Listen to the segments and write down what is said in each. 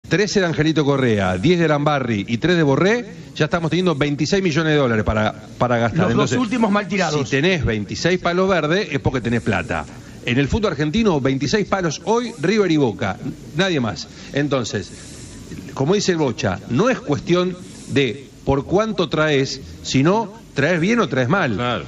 13 de Angelito Correa, 10 de Arambarri y 3 de Borré, ya estamos teniendo 26 millones de dólares para gastar. Los Entonces, dos últimos mal tirados. Si tenés 26 palos verdes es porque tenés plata. En el fútbol argentino, 26 palos hoy, River y Boca, nadie más. Entonces, como dice el Bocha, no es cuestión de por cuánto traes, sino traes bien o traes mal. Claro.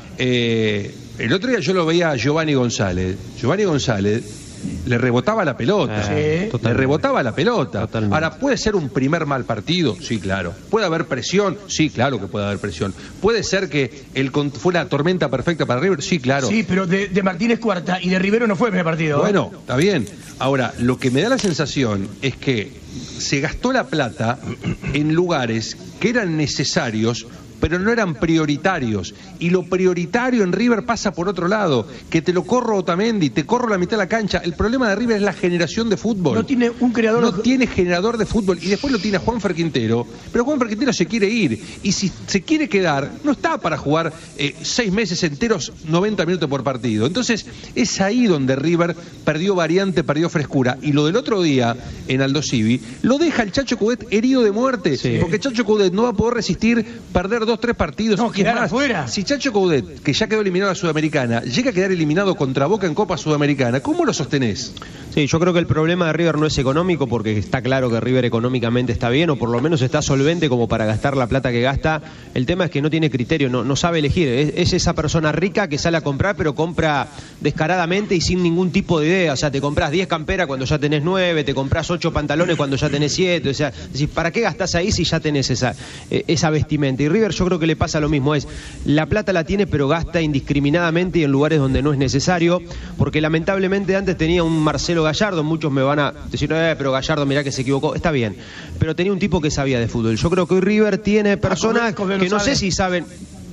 El otro día yo lo veía a Giovanni González. Giovanni González le rebotaba la pelota. Le rebotaba la pelota. Totalmente. Ahora, ¿puede ser un primer mal partido? Sí, claro. ¿Puede haber presión? Sí, claro que puede haber presión. ¿Puede ser que fue la tormenta perfecta para River? Sí, claro. Sí, pero de Martínez Cuarta y de Rivero no fue el primer partido. Bueno, está bien. Ahora, lo que me da la sensación es que se gastó la plata en lugares que eran necesarios, pero no eran prioritarios. Y lo prioritario en River pasa por otro lado. Que te lo corro Otamendi, te corro la mitad de la cancha. El problema de River es la generación de fútbol. No tiene un creador. No tiene generador de fútbol. Y después lo tiene a Juanfer Quintero. Pero Juanfer Quintero se quiere ir. Y si se quiere quedar, no está para jugar 6 meses enteros, 90 minutos por partido. Entonces, es ahí donde River perdió variante, perdió frescura. Y lo del otro día, en Aldo Civi, lo deja el Chacho Coudet herido de muerte. Sí. Porque Chacho Coudet no va a poder resistir perder 2-3 partidos. No, quedar Es más, afuera. Si Chacho Coudet, que ya quedó eliminado a la Sudamericana, llega a quedar eliminado contra Boca en Copa Sudamericana, ¿cómo lo sostenés? Sí, yo creo que el problema de River no es económico, porque está claro que River económicamente está bien, o por lo menos está solvente como para gastar la plata que gasta. El tema es que no tiene criterio, no sabe elegir. Es esa persona rica que sale a comprar, pero compra descaradamente y sin ningún tipo de idea. O sea, te compras 10 camperas cuando ya tenés 9, te compras 8 pantalones cuando ya tenés 7. O sea, ¿para qué gastás ahí si ya tenés esa vestimenta? Y River yo creo que le pasa lo mismo, la plata la tiene pero gasta indiscriminadamente y en lugares donde no es necesario, porque lamentablemente antes tenía un Marcelo Gallardo, muchos me van a decir, pero Gallardo mirá que se equivocó, está bien, pero tenía un tipo que sabía de fútbol. Yo creo que hoy River tiene personas que no sé si saben.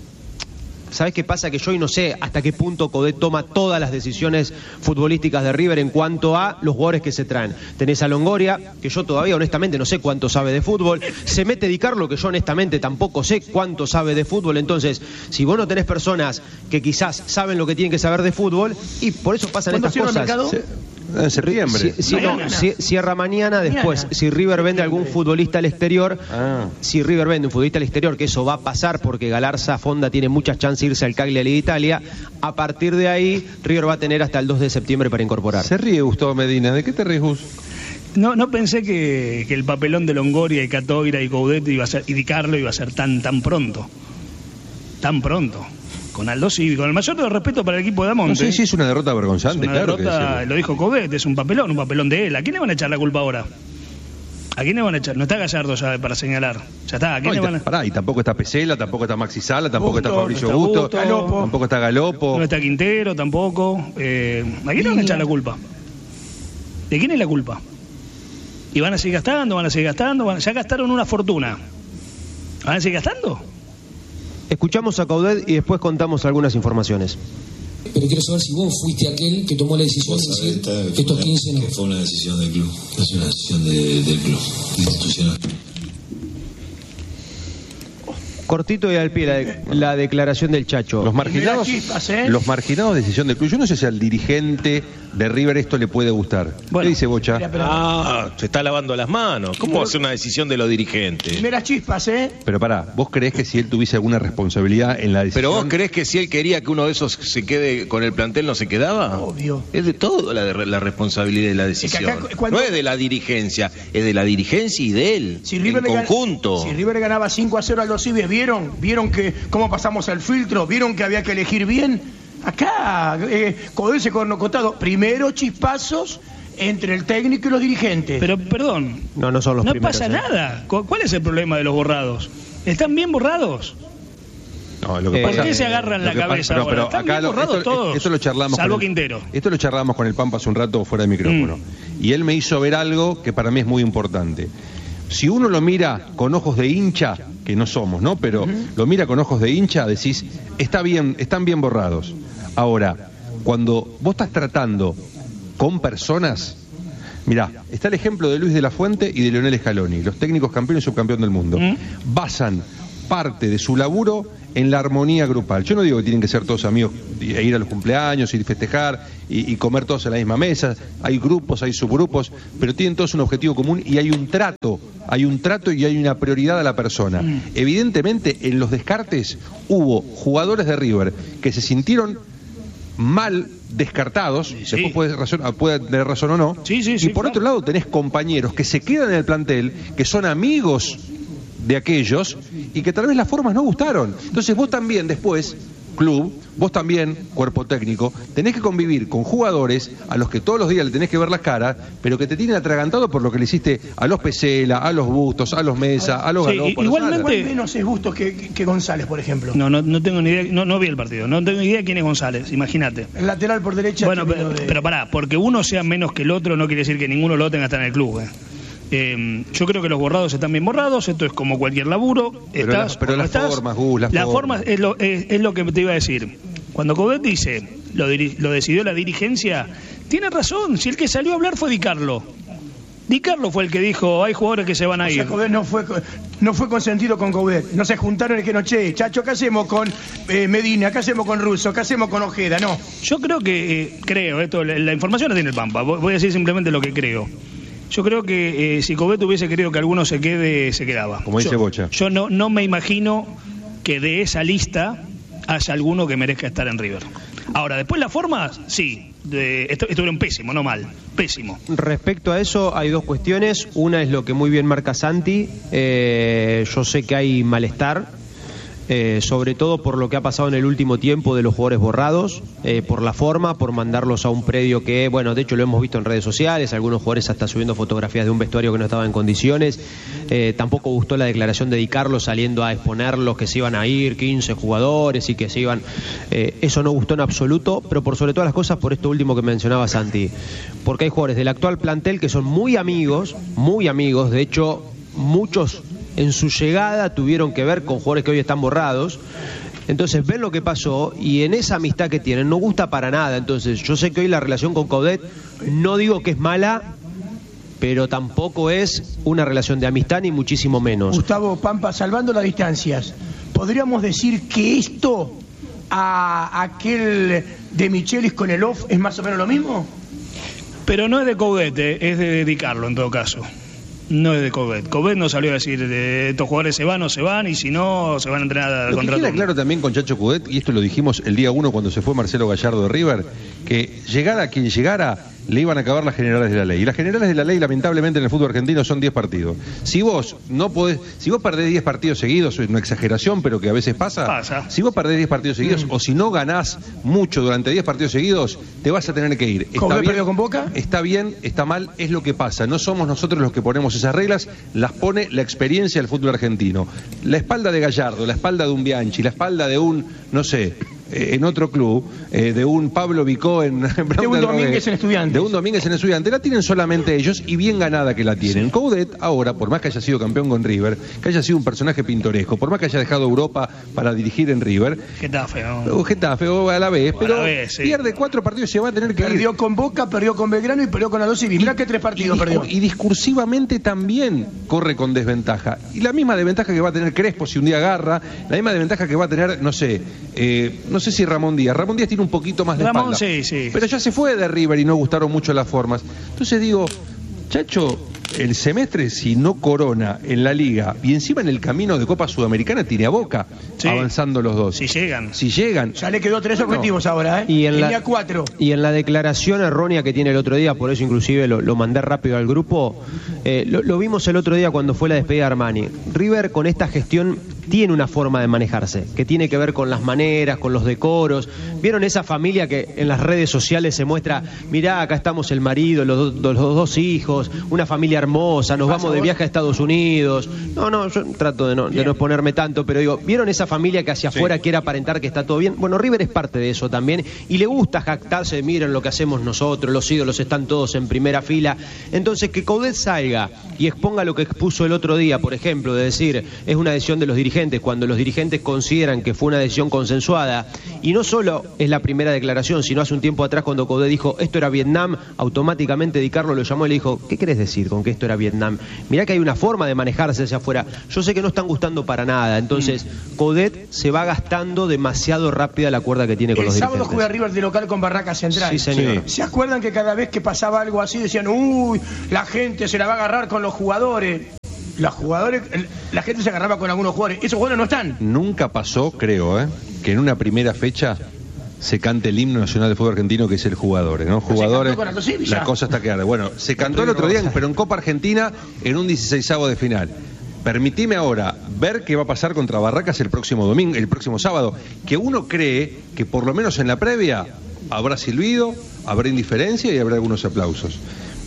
¿Sabés qué pasa? Que yo hoy no sé hasta qué punto Coudet toma todas las decisiones futbolísticas de River en cuanto a los jugadores que se traen. Tenés a Longoria, que yo todavía honestamente no sé cuánto sabe de fútbol. Se mete Di Carlo, que yo honestamente tampoco sé cuánto sabe de fútbol. Entonces, si vos no tenés personas que quizás saben lo que tienen que saber de fútbol, y por eso pasan estas cosas. En septiembre. Cierra mañana, después, si River vende algún futbolista al exterior, si River vende un futbolista al exterior, que eso va a pasar porque Galarza Fonda tiene muchas chances de irse al Cagliari de Italia, a partir de ahí River va a tener hasta el 2 de septiembre para incorporar. Se ríe Gustavo Medina, ¿de qué te ríes, Gus? No pensé que el papelón de Longoria y Catoira y Coudet iba a ser, y Di Carlo iba a ser tan pronto. Tan pronto. Con Aldo Civi, con el mayor de los respetos para el equipo de Damonte. No sé si es una derrota vergonzante, es una claro. Derrota, lo dijo Coudet, es un papelón de él. ¿A quién le van a echar la culpa ahora? ¿A quién le van a echar? No está Gallardo ya para señalar. Ya está, ¿a quién le van a...? Pará, y tampoco está Pesela, tampoco está Maxi Sala, tampoco está Fabricio no está Busto, Galopo, tampoco está Galopo. No está Quintero, tampoco. ¿A quién le van a echar la culpa? ¿De quién es la culpa? ¿Y van a seguir gastando? Ya gastaron una fortuna. ¿Van a seguir gastando? Escuchamos a Coudet y después contamos algunas informaciones. Pero quiero saber si vos fuiste aquel que tomó la decisión de decir que estos 15 no. Que fue una decisión del club, es una decisión del club, institucional. Cortito y al pie la declaración del Chacho. Los marginados, decisión del club. Yo no sé si al dirigente de River esto le puede gustar. Bueno, ¿qué dice Bocha? Se está lavando las manos. ¿Cómo va a ser una decisión de los dirigentes? Primeras chispas, Pero pará, ¿vos creés que si él tuviese alguna responsabilidad en la decisión? ¿Pero vos creés que si él quería que uno de esos se quede con el plantel no se quedaba? Obvio. Es de todo la responsabilidad de la decisión. Es que acá, no es de la dirigencia, es de la dirigencia y de él, en conjunto. Si River ganaba 5-0 a los Cibes, ¿Vieron que cómo pasamos el filtro? ¿Vieron que había que elegir bien? Acá, Coudet se cotado. Primero chispazos entre el técnico y los dirigentes. Pero, perdón. No son los primeros. No pasa nada. ¿Cuál es el problema de los borrados? ¿Están bien borrados? No, lo que pasa, ¿Por qué se agarran la cabeza ahora? Pero Están acá bien borrados todos. Esto lo charlamos salvo Quintero. Esto lo charlamos con el Pampa hace un rato fuera de micrófono. Y él me hizo ver algo que para mí es muy importante. Si uno lo mira con ojos de hincha, que no somos, ¿no? Pero lo mira con ojos de hincha, decís, están bien borrados. Ahora, cuando vos estás tratando con personas, mirá, está el ejemplo de Luis de la Fuente y de Leonel Scaloni, los técnicos campeones y subcampeón del mundo. Basan parte de su laburo en la armonía grupal. Yo no digo que tienen que ser todos amigos e ir a los cumpleaños, ir a festejar y comer todos en la misma mesa. Hay grupos, hay subgrupos, pero tienen todos un objetivo común y hay un trato y hay una prioridad a la persona. Evidentemente, en los descartes hubo jugadores de River que se sintieron mal descartados, sí. Después puede tener razón o no, y por otro lado tenés compañeros que se quedan en el plantel, que son amigos de aquellos y que tal vez las formas no gustaron. Entonces vos también después, club, vos también, cuerpo técnico, tenés que convivir con jugadores a los que todos los días le tenés que ver las caras, pero que te tienen atragantado por lo que le hiciste a los Pesela, a los Bustos, a los Mesa, a los Galopos. Igualmente menos es Bustos que González, por ejemplo. No tengo ni idea, no vi el partido, no tengo ni idea quién es González, imagínate. El lateral por derecha. Bueno, pero pará, porque uno sea menos que el otro no quiere decir que ninguno lo tenga que estar en el club, yo creo que los borrados están bien borrados, esto es como cualquier laburo. Pero las formas, Gus, las formas es lo que te iba a decir. Cuando Coudet dice, lo decidió la dirigencia, tiene razón, si el que salió a hablar fue Di Carlo. Di Carlo fue el que dijo, hay jugadores que se van a ir. Coudet no fue consentido con Coudet, no se juntaron y que no, Chacho, ¿qué hacemos con Medina? ¿Qué hacemos con Russo? ¿Qué hacemos con Ojeda? No. Yo creo que, esto, la información la tiene el Pampa, voy a decir simplemente lo que creo. Yo creo que si Coudet hubiese querido que alguno se quede, se quedaba. Como dice Bocha. Yo no me imagino que de esa lista haya alguno que merezca estar en River. Ahora, después las formas, sí, estuvieron pésimo, no mal, pésimo. Respecto a eso, hay dos cuestiones. Una es lo que muy bien marca Santi. Yo sé que hay malestar. Sobre todo por lo que ha pasado en el último tiempo de los jugadores borrados, por la forma, por mandarlos a un predio que, bueno, de hecho lo hemos visto en redes sociales, algunos jugadores hasta subiendo fotografías de un vestuario que no estaba en condiciones. Tampoco gustó la declaración de Di Carlo saliendo a exponerlos que se iban a ir 15 jugadores y que se iban, eso no gustó en absoluto, pero por sobre todas las cosas por esto último que mencionaba Santi, porque hay jugadores del actual plantel que son muy amigos, de hecho muchos en su llegada tuvieron que ver con jugadores que hoy están borrados. Entonces ven lo que pasó y en esa amistad que tienen no gusta para nada. Entonces yo sé que hoy la relación con Coudet, no digo que es mala, pero tampoco es una relación de amistad ni muchísimo menos. Gustavo Pampa, salvando las distancias, ¿podríamos decir que esto a aquel de Michelis con el off es más o menos lo mismo? Pero no es de Coudet, es de Di Carlo en todo caso. No es de Coudet. Coudet no salió a decir estos jugadores se van o se van y si no se van a entrenar a contrato. Lo que queda claro también con Chacho Coudet, y esto lo dijimos el día 1 cuando se fue Marcelo Gallardo de River, que llegara quien llegara le iban a acabar las generales de la ley. Y las generales de la ley lamentablemente en el fútbol argentino son 10 partidos. Si vos perdés 10 partidos seguidos, es una exageración, pero que a veces pasa. Si vos perdés 10 partidos seguidos o si no ganás mucho durante 10 partidos seguidos, te vas a tener que ir. ¿Coudet perdió con Boca? Está bien, está mal, es lo que pasa. No somos nosotros los que ponemos esas reglas, las pone la experiencia del fútbol argentino. La espalda de Gallardo, la espalda de un Bianchi, la espalda de un, no sé, en otro club, de un Pablo Vicó en de un Domínguez en Estudiantes. De un Domínguez en Estudiantes, la tienen solamente ellos y bien ganada que la tienen. Sí. Coudet ahora, por más que haya sido campeón con River, que haya sido un personaje pintoresco, por más que haya dejado Europa para dirigir en River, Getafe o a la vez, pero sí. Pierde 4 partidos y se va a tener que perdió ir. Con Boca, perdió con Belgrano y perdió con Aldo Civi. Mirá que 3 partidos perdió. Y discursivamente también corre con desventaja. Y la misma desventaja que va a tener Crespo si un día agarra, la misma desventaja que va a tener, no sé si Ramón Díaz tiene un poquito más de espalda. Sí. Pero ya se fue de River y no gustaron mucho las formas. Entonces digo, Chacho, el semestre si no corona en la Liga y encima en el camino de Copa Sudamericana tiene a Boca avanzando los dos. Si llegan. Ya le quedó 3 objetivos ahora, Y en tenía 4. Y en la declaración errónea que tiene el otro día, por eso inclusive lo mandé rápido al grupo, lo vimos el otro día cuando fue la despedida de Armani. River con esta gestión tiene una forma de manejarse, que tiene que ver con las maneras, con los decoros. ¿Vieron esa familia que en las redes sociales se muestra, mirá, acá estamos el marido, los 2 hijos, una familia hermosa, nos vamos de viaje a Estados Unidos? No, yo trato de no exponerme tanto, pero digo, ¿vieron esa familia que hacia afuera quiere aparentar que está todo bien? Bueno, River es parte de eso también, y le gusta jactarse de, miren lo que hacemos nosotros, los ídolos están todos en primera fila. Entonces, que Coudet salga y exponga lo que expuso el otro día, por ejemplo, de decir, es una decisión de los dirigentes dirigentes, cuando los dirigentes consideran que fue una decisión consensuada, y no solo es la primera declaración, sino hace un tiempo atrás cuando Coudet dijo esto era Vietnam, automáticamente Di Carlo lo llamó y le dijo, ¿qué querés decir con que esto era Vietnam? Mirá que hay una forma de manejarse hacia afuera. Yo sé que no están gustando para nada, entonces Coudet se va gastando demasiado rápida la cuerda que tiene con los dirigentes. El sábado juega River de local con Barraca Central. Sí, señor. ¿Se acuerdan que cada vez que pasaba algo así decían, uy, la gente se la va a agarrar con los jugadores? La gente se agarraba con algunos jugadores. Esos jugadores no están. Nunca pasó, creo, que en una primera fecha se cante el himno nacional del fútbol argentino, que es el Jugadores, ¿no? Jugadores, la cosa está clara. Bueno, se cantó el otro día, pero en Copa Argentina, en un 16avo de final. Permitime ahora ver qué va a pasar contra Barracas el próximo sábado, que uno cree que por lo menos en la previa habrá silbido, habrá indiferencia y habrá algunos aplausos.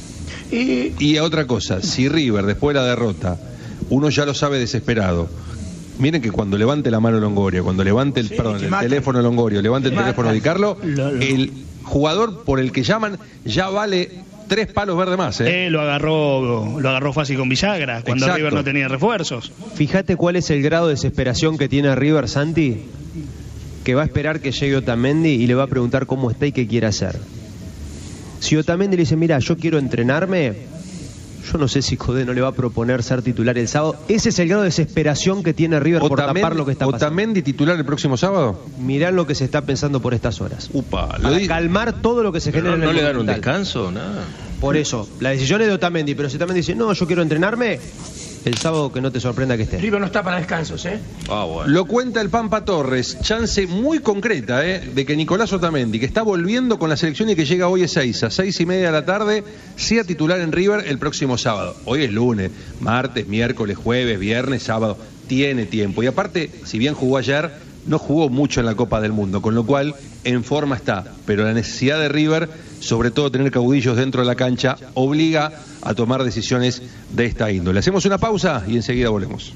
Y otra cosa, si River después de la derrota, uno ya lo sabe desesperado. Miren que cuando levante la mano Longoria, cuando levante el teléfono Longorio, levante el teléfono Di Carlo, el jugador por el que llaman ya vale 3 palos verdes más. Lo agarró fácil con Villagra, cuando Exacto. River no tenía refuerzos. Fíjate cuál es el grado de desesperación que tiene River, Santi, que va a esperar que llegue Otamendi y le va a preguntar cómo está y qué quiere hacer. Si Otamendi le dice, mira, yo quiero entrenarme, yo no sé si Coudet no le va a proponer ser titular el sábado. Ese es el grado de desesperación que tiene River por tapar lo que está pasando. ¿Otamendi titular el próximo sábado? Mirá lo que se está pensando por estas horas. Para calmar todo lo que se genera en el ¿No le dan Monumental. un descanso? Nada. Por eso, la decisión es de Otamendi, pero si Otamendi dice, no, yo quiero entrenarme, el sábado que no te sorprenda que esté. River no está para descansos, Bueno. Lo cuenta el Pampa Torres, chance muy concreta, de que Nicolás Otamendi, que está volviendo con la selección y que llega hoy a 6:30 de la tarde, sea titular en River el próximo sábado. Hoy es lunes, martes, miércoles, jueves, viernes, sábado, tiene tiempo. Y aparte, si bien jugó ayer, no jugó mucho en la Copa del Mundo, con lo cual en forma está. Pero la necesidad de River, sobre todo tener caudillos dentro de la cancha, obliga a tomar decisiones de esta índole. Hacemos una pausa y enseguida volvemos.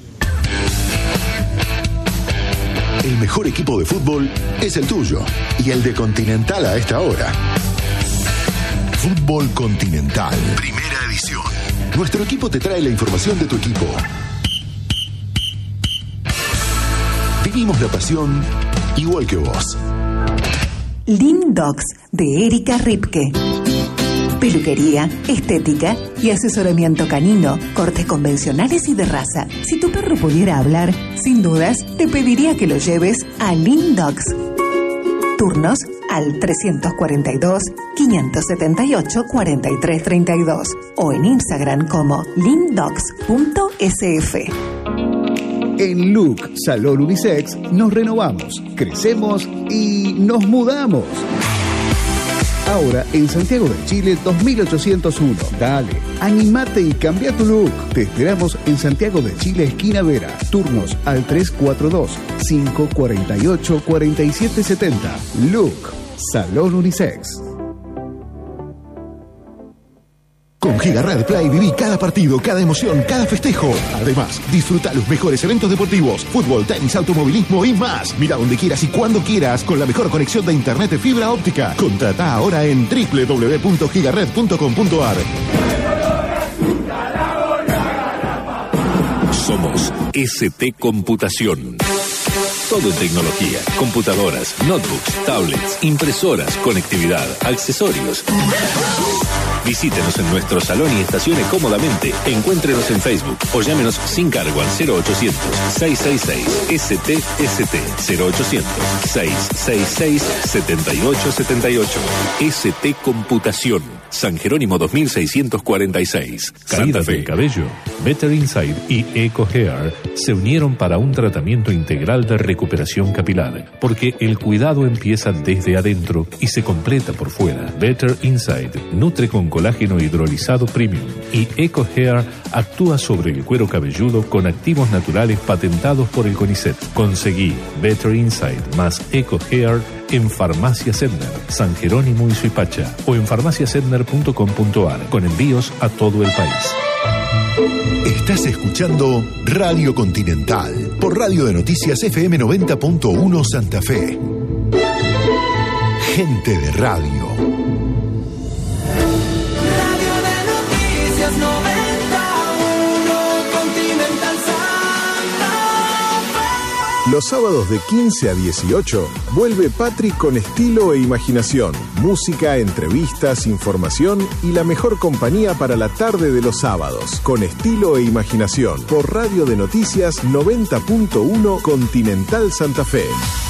El mejor equipo de fútbol es el tuyo y el de Continental a esta hora. Fútbol Continental, primera edición. Nuestro equipo te trae la información de tu equipo. Vivimos la pasión igual que vos. Lindox de Erika Ripke. Peluquería, estética y asesoramiento canino, cortes convencionales y de raza. Si tu perro pudiera hablar, sin dudas, te pediría que lo lleves a Lindox. Turnos al 342-578-4332 o en Instagram como lindox.sf. En Look Salón Unisex nos renovamos, crecemos y nos mudamos. Ahora en Santiago de Chile 2801. Dale, animate y cambia tu look. Te esperamos en Santiago de Chile, esquina Vera. Turnos al 342-548-4770. Look Salón Unisex. Con Gigared Play viví cada partido, cada emoción, cada festejo. Además, disfruta los mejores eventos deportivos, fútbol, tenis, automovilismo y más. Mira donde quieras y cuando quieras con la mejor conexión de internet de fibra óptica. Contrata ahora en www.gigared.com.ar. Somos ST Computación. Todo en tecnología, computadoras, notebooks, tablets, impresoras, conectividad, accesorios. Visítenos en nuestro salón y estacione cómodamente. Encuéntrenos en Facebook o llámenos sin cargo al 0800-666-STST 0800-666-7878. ST Computación. San Jerónimo 2646. Caída del cabello. Better Inside y Eco Hair se unieron para un tratamiento integral de recuperación capilar, porque el cuidado empieza desde adentro y se completa por fuera. Better Inside nutre con colágeno hidrolizado premium y Eco Hair actúa sobre el cuero cabelludo con activos naturales patentados por el CONICET. Conseguí Better Inside más Eco Hair en Farmacia Sedner, San Jerónimo y Suipacha, o en farmaciasedner.com.ar, con envíos a todo el país. Estás escuchando Radio Continental por Radio de Noticias FM 90.1 Santa Fe. Gente de radio. Radio de Noticias 91 Continental Santa Fe. Los sábados de 15 a 18 vuelve Patri con estilo e imaginación. Música, entrevistas, información y la mejor compañía para la tarde de los sábados. Con estilo e imaginación. Por Radio de Noticias 90.1 Continental Santa Fe.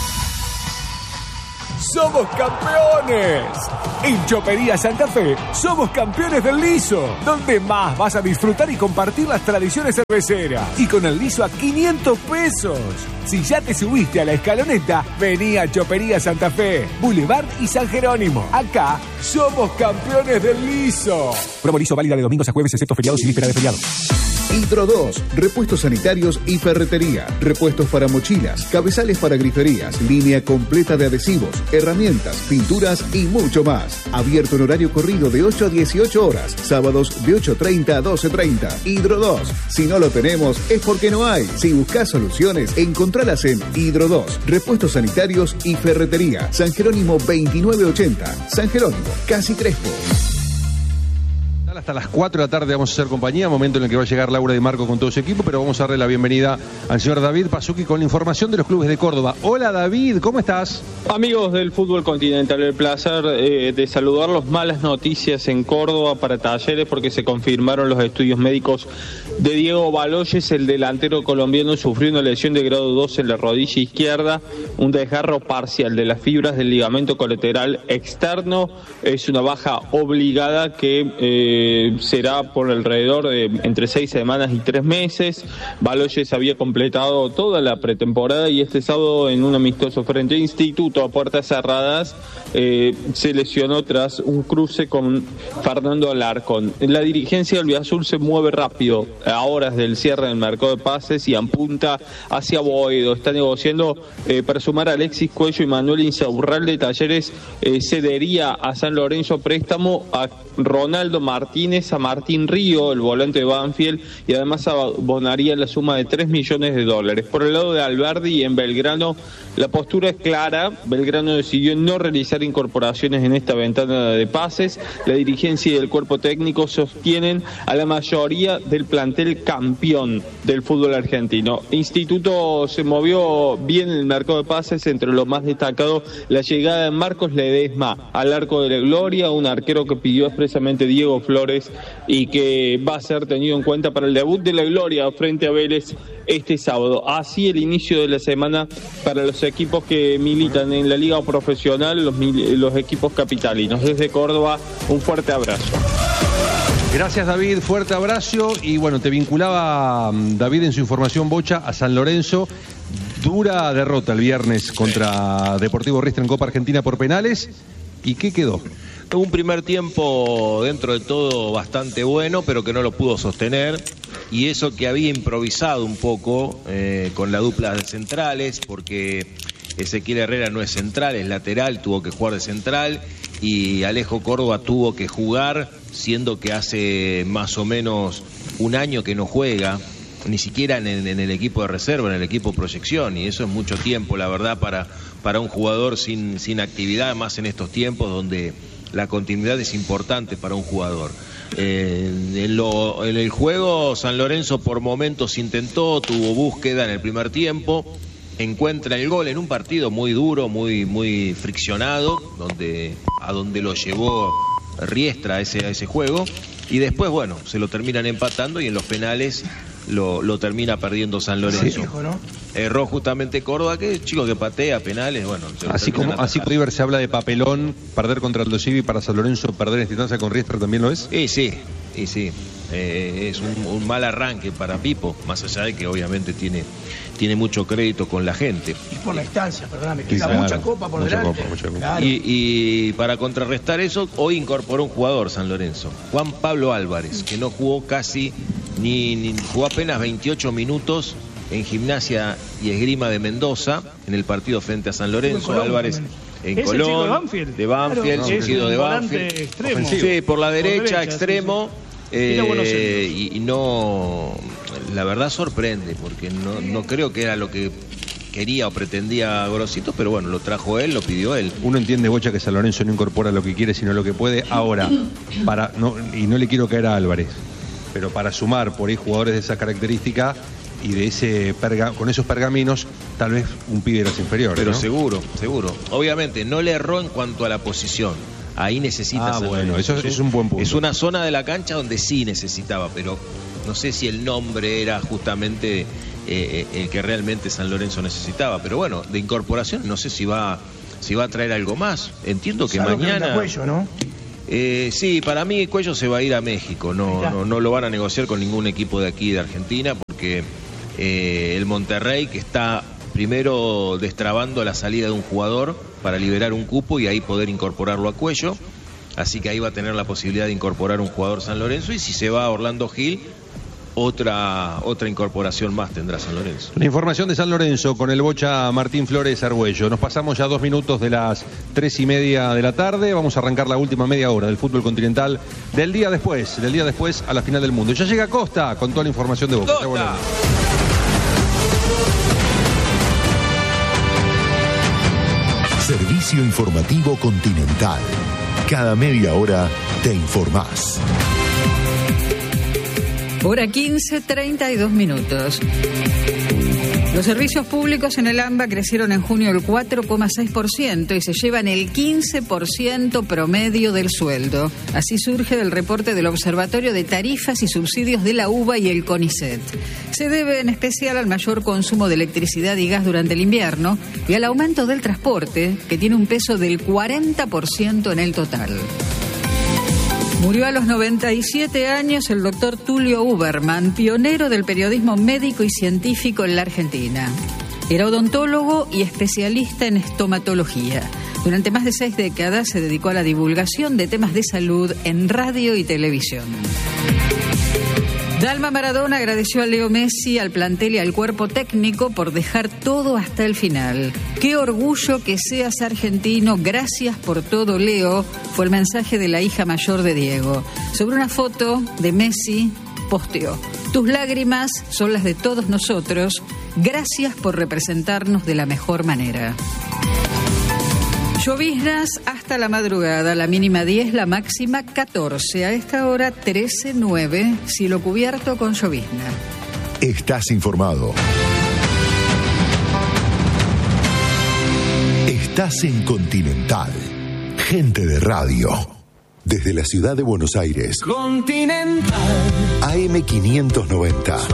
¡Somos campeones! En Chopería Santa Fe, somos campeones del liso, donde más vas a disfrutar y compartir las tradiciones cerveceras. Y con el liso a 500 pesos. Si ya te subiste a la escaloneta, vení a Chopería Santa Fe, Boulevard y San Jerónimo. Acá, somos campeones del liso. Promo liso válida de domingos a jueves, excepto feriados y víspera de feriado. Hidro 2, repuestos sanitarios y ferretería, repuestos para mochilas, cabezales para griferías, línea completa de adhesivos, herramientas, pinturas y mucho más. Abierto en horario corrido de 8 a 18 horas, sábados de 8:30 a 12:30. Hidro 2, si no lo tenemos es porque no hay. Si buscas soluciones, encontralas en Hidro 2, repuestos sanitarios y ferretería. San Jerónimo 2980, San Jerónimo, casi Crespo. Hasta las 4 de la tarde vamos a hacer compañía, momento en el que va a llegar Laura Di Marco con todo su equipo, pero vamos a darle la bienvenida al señor David Pasuki con la información de los clubes de Córdoba. Hola David, ¿cómo estás? Amigos del fútbol continental, el placer de saludarlos. Malas noticias en Córdoba para Talleres porque se confirmaron los estudios médicos de Diego Baloyes. El delantero colombiano sufrió una lesión de grado 2 en la rodilla izquierda, un desgarro parcial de las fibras del ligamento colateral externo. Es una baja obligada que será por alrededor de entre 6 semanas y 3 meses. Baloyes había completado toda la pretemporada y este sábado en un amistoso frente a Instituto a puertas cerradas se lesionó tras un cruce con Fernando Alarcón. La dirigencia del Albiazul se mueve rápido a horas del cierre del mercado de pases y apunta hacia Boedo. Está negociando para sumar a Alexis Cuello y Manuel Insaurralde. Talleres cedería a San Lorenzo préstamo a Ronaldo Martínez, a Martín Río, el volante de Banfield, y además abonaría la suma de $3 millones. Por el lado de Alberdi, en Belgrano, la postura es clara. Belgrano decidió no realizar incorporaciones en esta ventana de pases. La dirigencia y el cuerpo técnico sostienen a la mayoría del plantel campeón del fútbol argentino. Instituto se movió bien en el mercado de pases, entre lo más destacado la llegada de Marcos Ledesma al arco de la gloria, un arquero que pidió expresamente Diego Flores y que va a ser tenido en cuenta para el debut de la gloria frente a Vélez este sábado. Así el inicio de la semana para los equipos que militan en la liga profesional, los equipos capitalinos. Desde Córdoba, un fuerte abrazo. Gracias David, fuerte abrazo. Y bueno, te vinculaba David en su información bocha a San Lorenzo. Dura derrota el viernes contra Deportivo Riestra en Copa Argentina por penales. ¿Y qué quedó? Un primer tiempo dentro de todo bastante bueno, pero que no lo pudo sostener. Y eso que había improvisado un poco con la dupla de centrales, porque Ezequiel Herrera no es central, es lateral, tuvo que jugar de central. Y Alejo Córdoba tuvo que jugar, siendo que hace más o menos un año que no juega, ni siquiera en el equipo de reserva, en el equipo de proyección. Y eso es mucho tiempo, la verdad, para un jugador sin actividad, más en estos tiempos donde la continuidad es importante para un jugador. En el juego, San Lorenzo por momentos intentó, tuvo búsqueda en el primer tiempo, encuentra el gol en un partido muy duro, muy friccionado, a donde lo llevó Riestra a ese juego, y después, bueno, se lo terminan empatando y en los penales lo termina perdiendo San Lorenzo. Sí, ¿no? Erró justamente Córdoba, que es chico que patea penales, bueno. Así River se habla de papelón, perder contra Aldo Civi, para San Lorenzo perder en esta instancia con Riestra también lo es. Sí. Es un mal arranque para Pipo, más allá de que obviamente tiene mucho crédito con la gente. Y por la instancia, perdóname, queda mucha copa por delante. Claro. Y para contrarrestar eso, hoy incorporó un jugador San Lorenzo, Juan Pablo Álvarez, que no jugó casi, ni jugó apenas 28 minutos en Gimnasia y Esgrima de Mendoza, en el partido frente a San Lorenzo. Álvarez en Colón, de Banfield, surgido de Banfield. Sí, por la derecha, extremo. Y no, la verdad sorprende, porque no creo que era lo que quería o pretendía Gorosito, pero bueno, lo trajo él, lo pidió él. Uno entiende, Bocha, que San Lorenzo no incorpora lo que quiere, sino lo que puede. Ahora, y no le quiero caer a Álvarez, pero para sumar por ahí jugadores de esa característica, y de con esos pergaminos, tal vez un pibe era inferior. Pero ¿no? seguro. Obviamente, no le erró en cuanto a la posición. Ahí necesita San Lorenzo. Eso es un buen punto. Es una zona de la cancha donde sí necesitaba, pero no sé si el nombre era justamente el que realmente San Lorenzo necesitaba. Pero bueno, de incorporación no sé si va a traer algo más. Entiendo que mañana... Cuello, ¿no? Sí, para mí Cuello se va a ir a México. No lo van a negociar con ningún equipo de aquí de Argentina, porque el Monterrey, que está primero destrabando la salida de un jugador para liberar un cupo y ahí poder incorporarlo a Cuello, así que ahí va a tener la posibilidad de incorporar un jugador San Lorenzo, y si se va a Orlando Gil, otra incorporación más tendrá San Lorenzo. La información de San Lorenzo con el bocha Martín Flores Argüello. Nos pasamos ya 2 minutos de las 3:30 de la tarde. Vamos a arrancar la última media hora del fútbol continental del día después a la final del mundo. Ya llega Costa con toda la información de Boca. Ya volvemos. Servicio informativo Continental. Cada media hora te informás. Hora 15, 32 minutos. Los servicios públicos en el AMBA crecieron en junio el 4,6% y se llevan el 15% promedio del sueldo. Así surge del reporte del Observatorio de Tarifas y Subsidios de la UBA y el CONICET. Se debe en especial al mayor consumo de electricidad y gas durante el invierno y al aumento del transporte, que tiene un peso del 40% en el total. Murió a los 97 años el doctor Tulio Uberman, pionero del periodismo médico y científico en la Argentina. Era odontólogo y especialista en estomatología. Durante más de 6 décadas se dedicó a la divulgación de temas de salud en radio y televisión. Dalma Maradona agradeció a Leo Messi, al plantel y al cuerpo técnico por dejar todo hasta el final. Qué orgullo que seas argentino, gracias por todo, Leo, fue el mensaje de la hija mayor de Diego. Sobre una foto de Messi, posteó: tus lágrimas son las de todos nosotros, gracias por representarnos de la mejor manera. Lloviznas hasta la madrugada, la mínima 10, la máxima 14. A esta hora 13:09, cielo cubierto con llovizna. Estás informado. Estás en Continental. Gente de radio. Desde la ciudad de Buenos Aires. Continental. AM590.